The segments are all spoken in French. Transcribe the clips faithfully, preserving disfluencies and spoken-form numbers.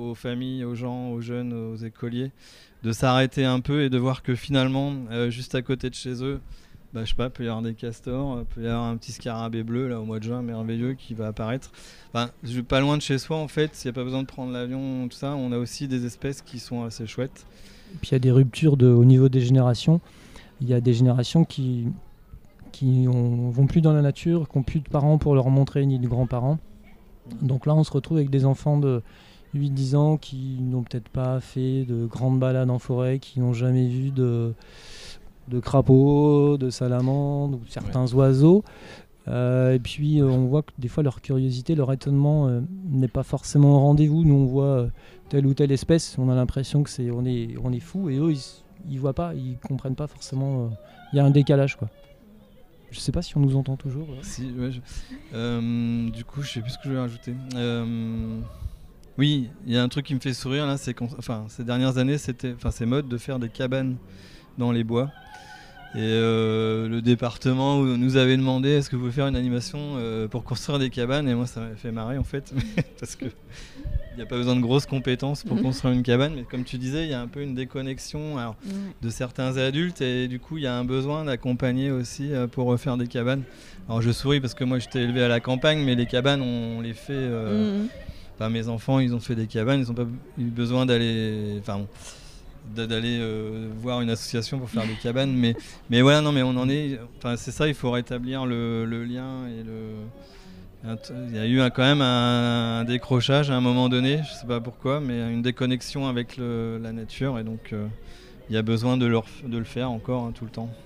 aux familles, aux gens, aux jeunes, aux écoliers, de s'arrêter un peu et de voir que finalement, euh, juste à côté de chez eux, bah, je sais pas, peut y avoir des castors, peut y avoir un petit scarabée bleu là au mois de juin merveilleux qui va apparaître. Enfin, je- pas loin de chez soi en fait, s'il n'y a pas besoin de prendre l'avion, tout ça, on a aussi des espèces qui sont assez chouettes. Et puis il y a des ruptures de, au niveau des générations. Il y a des générations qui qui ont, vont plus dans la nature, qui n'ont plus de parents pour leur montrer, ni de grands-parents. Donc là, on se retrouve avec des enfants de huit dix ans qui n'ont peut-être pas fait de grandes balades en forêt, qui n'ont jamais vu de, de crapauds, de salamandres ou certains ouais. oiseaux. Euh, et puis, euh, on voit que des fois, leur curiosité, leur étonnement euh, n'est pas forcément au rendez-vous. Nous, on voit euh, telle ou telle espèce, on a l'impression que c'est, on est, on est fou, et eux, ils ne voient pas, ils ne comprennent pas forcément. Il euh, y a un décalage, quoi. Je sais pas si on nous entend toujours. Ouais. Si, ouais, je... euh, du coup, je sais plus ce que je vais rajouter. Euh... Oui, il y a un truc qui me fait sourire là, c'est enfin ces dernières années, c'était, enfin c'est mode de faire des cabanes dans les bois. Et euh, le département nous avait demandé est-ce que vous pouvez faire une animation euh, pour construire des cabanes, et moi ça m'a fait marrer en fait parce que il n'y a pas besoin de grosses compétences pour mmh. construire une cabane, mais comme tu disais, il y a un peu une déconnexion alors, mmh. de certains adultes, et du coup il y a un besoin d'accompagner aussi euh, pour refaire des cabanes. Alors je souris parce que moi j'étais élevé à la campagne, mais les cabanes on les fait... Euh, mmh. Enfin, mes enfants ils ont fait des cabanes, ils n'ont pas eu besoin d'aller... Enfin, d'aller euh, voir une association pour faire des cabanes, mais, mais voilà, non mais on en est... Enfin c'est ça, il faut rétablir le, le lien et le... Il y a eu un, quand même un, un décrochage à un moment donné, je sais pas pourquoi, mais une déconnexion avec le, la nature, et donc euh, il y a besoin de, leur, de le faire encore hein, tout le temps.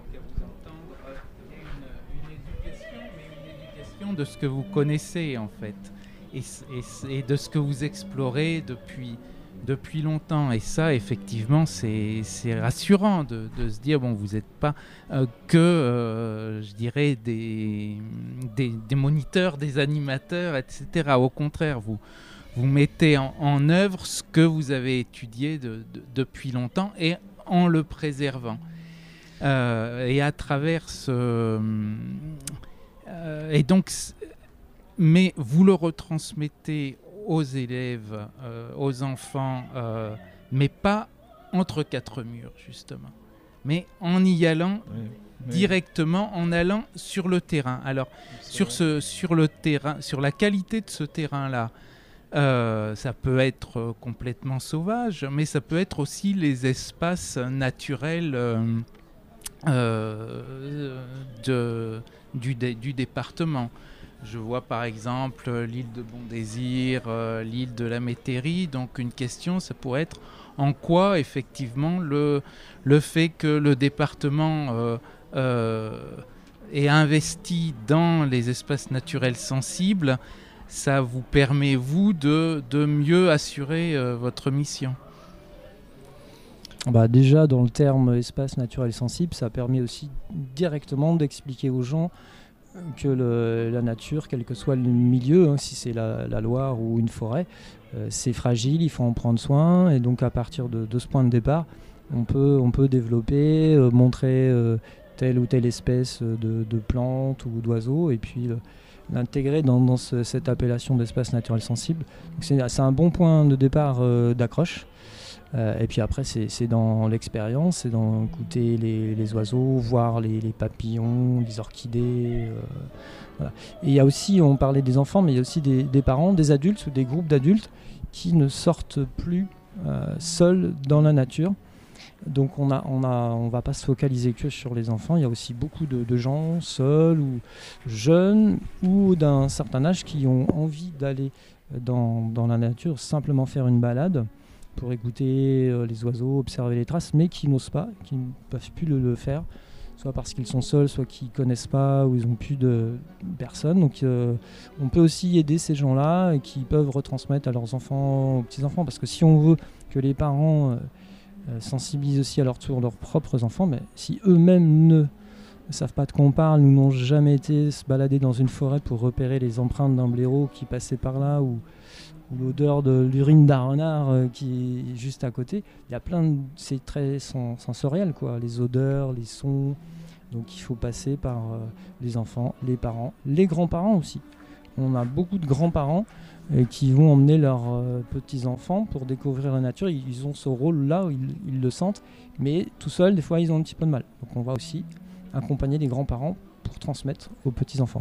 Une éducation, mais une éducation de ce que vous connaissez en fait, et, et, et de ce que vous explorez depuis, depuis longtemps. Et ça, effectivement, c'est, c'est rassurant de, de se dire, bon, vous n'êtes pas euh, que, euh, je dirais, des, des, des moniteurs, des animateurs, et cetera. Au contraire, vous, vous mettez en, en œuvre ce que vous avez étudié de, de, depuis longtemps, et en le préservant. Euh, et à travers ce... Euh, et donc... Mais vous le retransmettez aux élèves, euh, aux enfants, euh, mais pas entre quatre murs, justement. Mais en y allant oui, directement, oui. en allant sur le terrain. Alors, sur, ce, sur le terrain, sur la qualité de ce terrain-là, euh, ça peut être complètement sauvage, mais ça peut être aussi les espaces naturels euh, euh, de, du, du département. Je vois par exemple l'île de Bon-Désir, euh, l'île de la Métairie. Donc une question, ça pourrait être en quoi effectivement le, le fait que le département euh, euh, ait investi dans les espaces naturels sensibles, ça vous permet, vous, de, de mieux assurer euh, votre mission. Bah déjà, dans le terme espace naturel sensible, ça permet aussi directement d'expliquer aux gens que le, la nature, quel que soit le milieu, hein, si c'est la, la Loire ou une forêt, euh, c'est fragile, il faut en prendre soin, et donc à partir de, de ce point de départ, on peut, on peut développer, euh, montrer euh, telle ou telle espèce de, de plantes ou d'oiseaux, et puis euh, l'intégrer dans, dans ce, cette appellation d'espace naturel sensible. Donc c'est, c'est un bon point de départ euh, d'accroche. Euh, et puis après, c'est, c'est dans l'expérience, c'est dans écouter les, les oiseaux, voir les, les papillons, les orchidées. Euh, voilà. Et il y a aussi, on parlait des enfants, mais il y a aussi des, des parents, des adultes ou des groupes d'adultes qui ne sortent plus euh, seuls dans la nature. Donc on a, on a, on va pas se focaliser que sur les enfants. Il y a aussi beaucoup de, de gens seuls ou jeunes ou d'un certain âge qui ont envie d'aller dans, dans la nature, simplement faire une balade pour écouter euh, les oiseaux, observer les traces, mais qui n'osent pas, qui ne peuvent plus le, le faire, soit parce qu'ils sont seuls, soit qu'ils ne connaissent pas, ou ils n'ont plus de personnes. Donc euh, on peut aussi aider ces gens-là et qui peuvent retransmettre à leurs enfants, aux petits-enfants, parce que si on veut que les parents euh, euh, sensibilisent aussi à leur tour leurs propres enfants, mais si eux-mêmes ne ne savent pas de quoi on parle, ou n'ont jamais été se balader dans une forêt pour repérer les empreintes d'un blaireau qui passait par là, ou ou l'odeur de l'urine d'un renard euh, qui est juste à côté. Il y a plein de... C'est très sen- sensoriel, quoi. Les odeurs, les sons. Donc il faut passer par euh, les enfants, les parents, les grands-parents aussi. On a beaucoup de grands-parents et qui vont emmener leurs euh, petits-enfants pour découvrir la nature. Ils, ils ont ce rôle-là, ils, ils le sentent, mais tout seuls, des fois, ils ont un petit peu de mal. Donc on va aussi accompagner les grands-parents pour transmettre aux petits-enfants.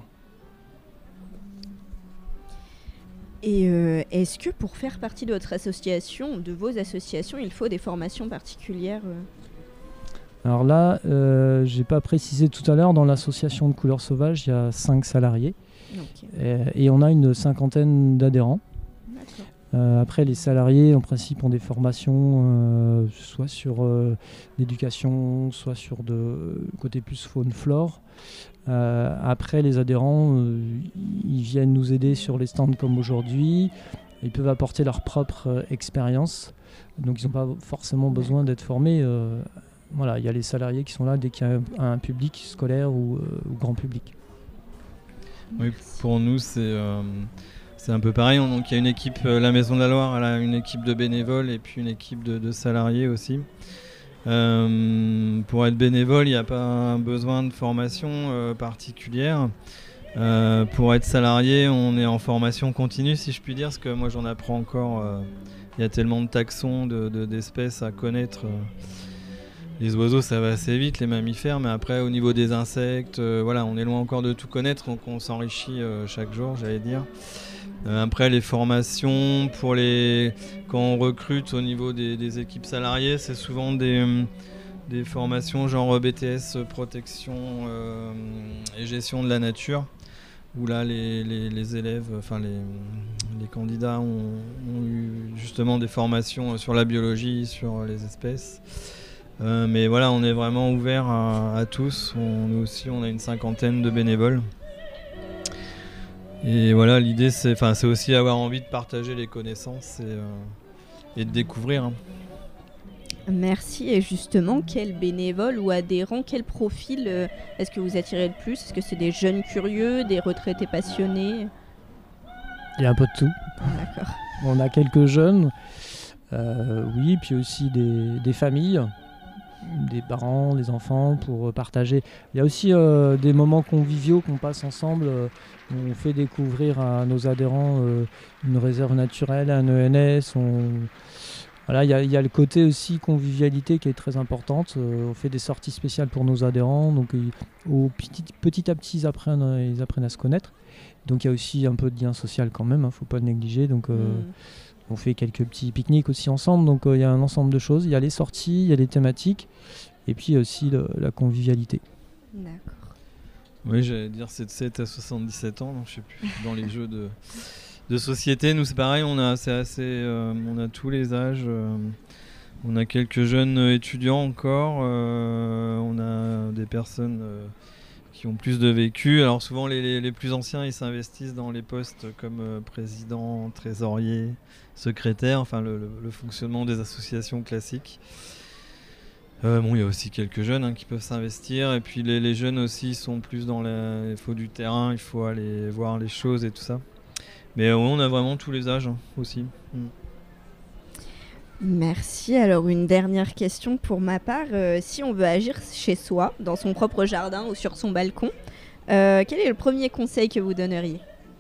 Et euh, est-ce que pour faire partie de votre association, de vos associations, il faut des formations particulières euh Alors là, euh, j'ai pas précisé tout à l'heure, dans l'association de Couleurs Sauvages, il y a cinq salariés Okay. et, et on a une cinquantaine d'adhérents. D'accord. Euh, après, les salariés, en principe, ont des formations, euh, soit sur euh, l'éducation, soit sur de côté plus faune-flore. Euh, après, les adhérents, euh, ils viennent nous aider sur les stands comme aujourd'hui. Ils peuvent apporter leur propre euh, expérience. Donc, ils n'ont pas forcément besoin d'être formés. Euh, voilà, il y a les salariés qui sont là dès qu'il y a un, un public scolaire ou, euh, ou grand public. Oui, pour nous, c'est euh, c'est un peu pareil. On- Donc, il y a une équipe, euh, la Maison de la Loire, elle a une équipe de bénévoles et puis une équipe de, de salariés aussi. Euh, pour être bénévole, il n'y a pas besoin de formation euh, particulière. Euh, pour être salarié, on est en formation continue, si je puis dire, parce que moi, j'en apprends encore. euh, Il y a tellement de taxons, de, de- d'espèces à connaître. euh. Les oiseaux, ça va assez vite, les mammifères, mais après, au niveau des insectes, euh, voilà, on est loin encore de tout connaître, donc on s'enrichit euh, chaque jour, j'allais dire. Euh, après, les formations, pour les... quand on recrute au niveau des, des équipes salariées, c'est souvent des, euh, des formations genre B T S, protection euh, et gestion de la nature, où là, les, les- les élèves, enfin les, les candidats ont, ont eu justement des formations sur la biologie, sur les espèces. Euh, mais voilà, on est vraiment ouvert à, à tous. On, nous aussi, on a une cinquantaine de bénévoles. Et voilà, l'idée, c'est, enfin, c'est aussi avoir envie de partager les connaissances et, euh, et de découvrir. hein. Merci. Et justement, quel bénévole ou adhérent, quel profil euh, est-ce que vous attirez le plus? Est-ce que c'est des jeunes curieux, des retraités passionnés? Il y a un peu de tout. D'accord. On a quelques jeunes, euh, oui, puis aussi des, des familles, des parents, des enfants pour euh, partager. Il y a aussi euh, des moments conviviaux qu'on passe ensemble. euh, où on fait découvrir à nos adhérents euh, une réserve naturelle, un E N S. On... Voilà, il y, a- il y a le côté aussi convivialité qui est très importante. Euh, on fait des sorties spéciales pour nos adhérents. Donc ils- au petit, petit à petit, ils apprennent, ils apprennent à se connaître. Donc il y a aussi un peu de lien social quand même, il ne faut pas le négliger. Donc, euh, Hmm. on fait quelques petits pique-niques aussi ensemble, donc euh, il y a un ensemble de choses. Il y a les sorties, il y a les thématiques, et puis aussi le- la convivialité. D'accord. Oui, j'allais dire c'est de sept à soixante-dix-sept ans, donc je sais plus. Dans les jeux de, de société, nous c'est pareil, on a, c'est assez, euh, on a tous les âges. euh, on a quelques jeunes étudiants encore, euh, on a des personnes euh, qui ont plus de vécu. Alors souvent les, les- les plus anciens, ils s'investissent dans les postes comme euh, président, trésorier, secrétaire, enfin le, le- le fonctionnement des associations classiques. Euh, bon, il y a aussi quelques jeunes hein, qui peuvent s'investir, et puis les, les jeunes aussi sont plus dans la... Il faut du terrain, il faut aller voir les choses et tout ça. Mais euh, ouais, on a vraiment tous les âges hein, aussi. Mm. Merci. Alors une dernière question pour ma part. Euh, si on veut agir chez soi, dans son propre jardin ou sur son balcon, euh, quel est le premier conseil que vous donneriez?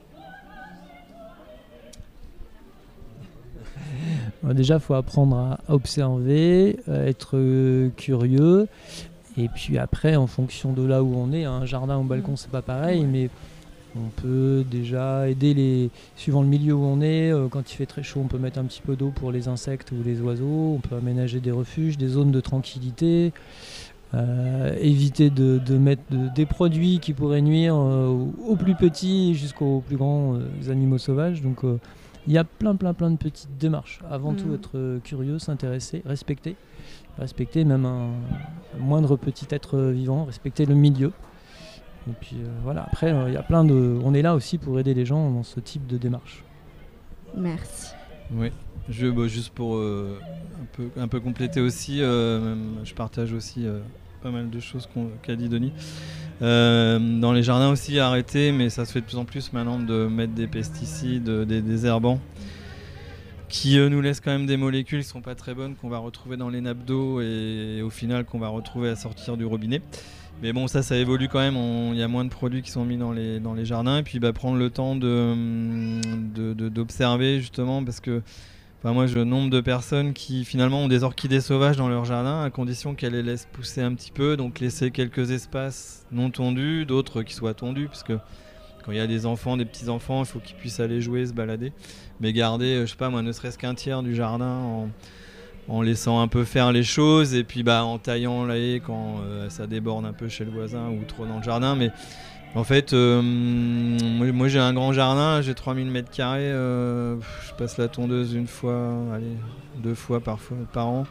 Euh, Déjà, il faut apprendre à observer, à être euh, curieux, et puis après, en fonction de là où on est, un jardin ou un balcon, c'est pas pareil, Ouais. mais on peut déjà aider les, suivant le milieu où on est. euh, Quand il fait très chaud, on peut mettre un petit peu d'eau pour les insectes ou les oiseaux. On peut aménager des refuges, des zones de tranquillité. Euh, éviter de, de mettre de- des produits qui pourraient nuire euh, aux, aux plus petits jusqu'aux plus grands euh, animaux sauvages. Donc euh, il y a plein plein plein de petites démarches. Avant Mhm. tout, être euh, curieux, s'intéresser, respecter. Respecter même un, un moindre petit être vivant, respecter le milieu. Et puis euh, voilà, après, euh, il y a plein de... on est là aussi pour aider les gens dans ce type de démarche. Merci. Oui. Je, bah, juste pour euh, un, peu, un peu compléter aussi, euh, même, je partage aussi euh, pas mal de choses qu'on- qu'a dit Denis. Euh, dans les jardins aussi, arrêter, mais ça se fait de plus en plus maintenant, de mettre des pesticides, euh, des désherbants, qui euh, nous laissent quand même des molécules qui sont pas très bonnes, qu'on va retrouver dans les nappes d'eau et, au final qu'on va retrouver à sortir du robinet. Mais bon, ça, ça évolue quand même. Il y a moins de produits qui sont mis dans les, dans les jardins. Et puis bah, prendre le temps de, de, de, d'observer justement, parce que enfin, moi, je nombre de personnes qui finalement ont des orchidées sauvages dans leur jardin, à condition qu'elles les laissent pousser un petit peu, donc laisser quelques espaces non tondus, d'autres qui soient tondus, parce que quand il y a des enfants, des petits-enfants, il faut qu'ils puissent aller jouer, se balader. Mais garder, je sais pas moi, ne serait-ce qu'un tiers du jardin en... en laissant un peu faire les choses et puis bah, en taillant la haie quand euh, ça déborde un peu chez le voisin ou trop dans le jardin. Mais en fait, euh, moi, moi j'ai un grand jardin, j'ai trois mille mètres carrés, euh, je passe la tondeuse une fois, allez, deux fois parfois par an.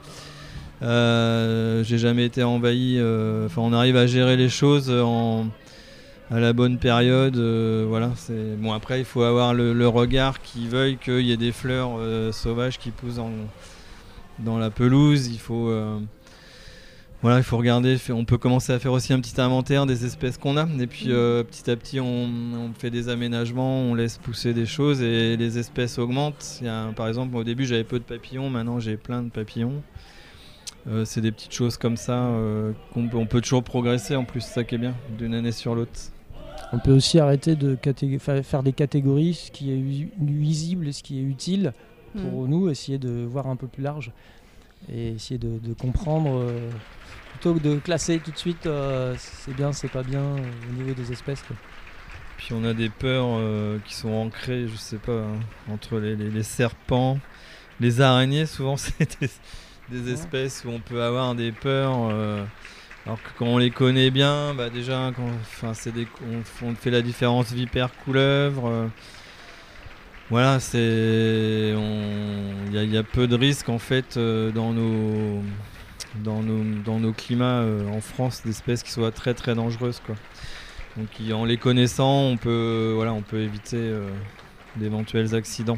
Euh, j'ai jamais été envahi, enfin euh, on arrive à gérer les choses en, à la bonne période. Euh, voilà, c'est... Bon, après il faut avoir le, le regard qui veuille qu'il y ait des fleurs euh, sauvages qui poussent en... dans la pelouse. Il faut euh, voilà, il faut regarder, on peut commencer à faire aussi un petit inventaire des espèces qu'on a et puis euh, petit à petit on, on fait des aménagements, on laisse pousser des choses et les espèces augmentent. Il y a, par exemple, au début j'avais peu de papillons, maintenant j'ai plein de papillons. Euh, c'est des petites choses comme ça euh, qu'on peut, on peut toujours progresser en plus, c'est ça qui est bien d'une année sur l'autre. On peut aussi arrêter de catég- faire des catégories, ce qui est nuisible et ce qui est utile. Pour mmh. nous, essayer de voir un peu plus large et essayer de, de comprendre euh, plutôt que de classer tout de suite euh, c'est bien, c'est pas bien euh, au niveau des espèces, quoi. Puis on a des peurs euh, qui sont ancrées, je sais pas, hein, entre les, les, les serpents, les araignées, souvent c'est des, des espèces où on peut avoir des peurs. Euh, alors que quand on les connaît bien, bah déjà, quand, c'est des, on, on fait la différence vipère-couleuvre. Euh, Voilà, c'est, il y, y a peu de risques en fait euh, dans nos, dans nos, dans nos climats euh, en France d'espèces qui soient très très dangereuses, quoi. Donc en les connaissant, on peut, voilà, on peut éviter euh, d'éventuels accidents.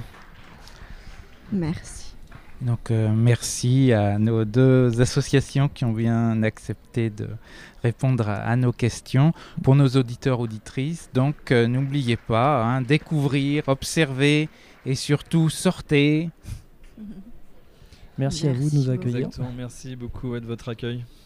Merci. Donc euh, merci à nos deux associations qui ont bien accepté de répondre à, à nos questions. Pour nos auditeurs, auditrices, donc euh, n'oubliez pas, hein, découvrir, observer et surtout sortez. Merci, merci à vous de nous accueillir. Exactement, merci beaucoup ouais, de votre accueil.